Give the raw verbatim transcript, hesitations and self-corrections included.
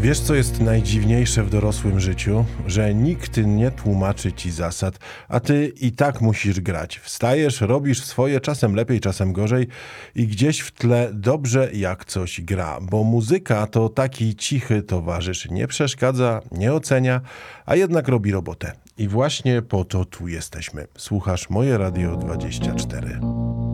Wiesz, co jest najdziwniejsze w dorosłym życiu? Że nikt nie tłumaczy ci zasad, a ty i tak musisz grać. Wstajesz, robisz swoje, czasem lepiej, czasem gorzej i gdzieś w tle dobrze jak coś gra, bo muzyka to taki cichy towarzysz. Nie przeszkadza, nie ocenia, a jednak robi robotę. I właśnie po to tu jesteśmy. Słuchasz Moje Radio dwadzieścia cztery.